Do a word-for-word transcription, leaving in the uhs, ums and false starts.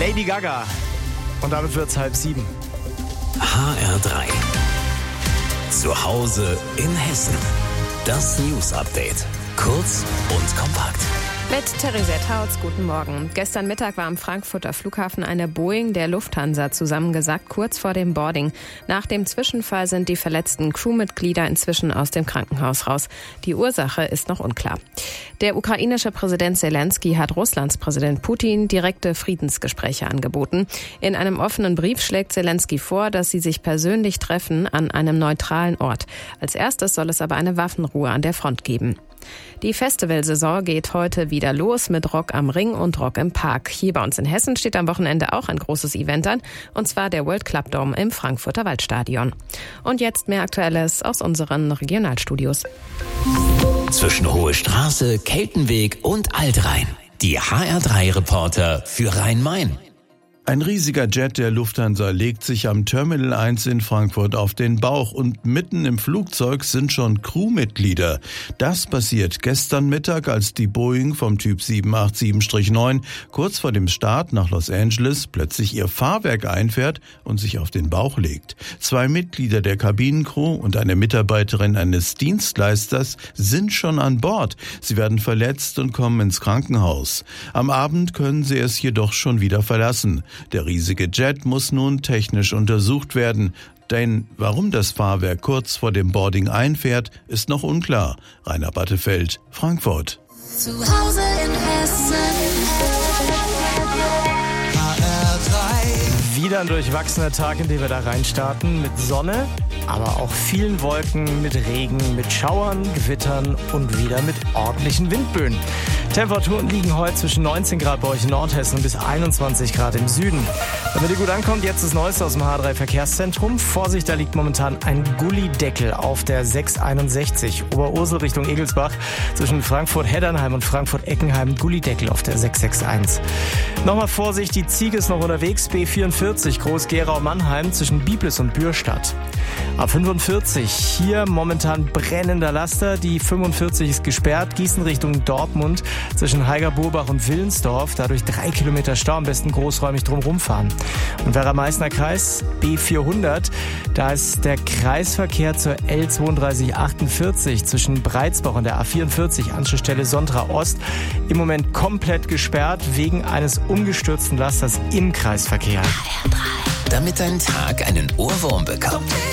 Lady Gaga. Und damit wird's halb sieben. H R drei. Zu Hause in Hessen. Das News Update. Kurz und kompakt. Mit Theresiet Hautz, guten Morgen. Gestern Mittag war am Frankfurter Flughafen eine Boeing der Lufthansa zusammengesackt, kurz vor dem Boarding. Nach dem Zwischenfall sind die verletzten Crewmitglieder inzwischen aus dem Krankenhaus raus. Die Ursache ist noch unklar. Der ukrainische Präsident Zelensky hat Russlands Präsident Putin direkte Friedensgespräche angeboten. In einem offenen Brief schlägt Zelensky vor, dass sie sich persönlich treffen an einem neutralen Ort. Als erstes soll es aber eine Waffenruhe an der Front geben. Die Festivalsaison geht heute wieder los mit Rock am Ring und Rock im Park. Hier bei uns in Hessen steht am Wochenende auch ein großes Event an, und zwar der World Club Dome im Frankfurter Waldstadion. Und jetzt mehr Aktuelles aus unseren Regionalstudios. Zwischen Hohe Straße, Keltenweg und Altrhein. Die H R drei Reporter für Rhein-Main. Ein riesiger Jet der Lufthansa legt sich am Terminal eins in Frankfurt auf den Bauch und mitten im Flugzeug sind schon Crewmitglieder. Das passiert gestern Mittag, als die Boeing vom Typ sieben acht sieben neun kurz vor dem Start nach Los Angeles plötzlich ihr Fahrwerk einfährt und sich auf den Bauch legt. Zwei Mitglieder der Kabinencrew und eine Mitarbeiterin eines Dienstleisters sind schon an Bord. Sie werden verletzt und kommen ins Krankenhaus. Am Abend können sie es jedoch schon wieder verlassen. Der riesige Jet muss nun technisch untersucht werden. Denn warum das Fahrwerk kurz vor dem Boarding einfährt, ist noch unklar. Rainer Battefeld, Frankfurt. Zu Hause in Hessen. H R drei. Wieder ein durchwachsener Tag, in den wir da reinstarten, mit Sonne, aber auch vielen Wolken, mit Regen, mit Schauern, Gewittern und wieder mit ordentlichen Windböen. Temperaturen liegen heute zwischen neunzehn Grad bei euch in Nordhessen bis einundzwanzig Grad im Süden. Damit ihr gut ankommt, jetzt das Neueste aus dem H drei Verkehrszentrum. Vorsicht, da liegt momentan ein Gullideckel auf der sechs einundsechzig. Oberursel Richtung Egelsbach zwischen Frankfurt-Heddernheim und Frankfurt-Eckenheim. Gullideckel auf der sechs sechs eins. Nochmal Vorsicht, die Ziege ist noch unterwegs. B vierundvierzig Groß-Gerau-Mannheim zwischen Biblis und Bürstadt. A fünfundvierzig, hier momentan brennender Laster. Die fünfundvierzig ist gesperrt. Gießen Richtung Dortmund zwischen Heiger-Burbach und Willensdorf. Dadurch drei Kilometer Stau, am besten großräumig drumherum fahren. Und Werra-Meißner Kreis, B vierhundert. Da ist der Kreisverkehr zur L zweiunddreißig achtundvierzig zwischen Breitsbach und der A vierundvierzig, Anschlussstelle Sontra Ost, im Moment komplett gesperrt wegen eines umgestürzten Lasters im Kreisverkehr. Damit dein Tag einen Ohrwurm bekommt.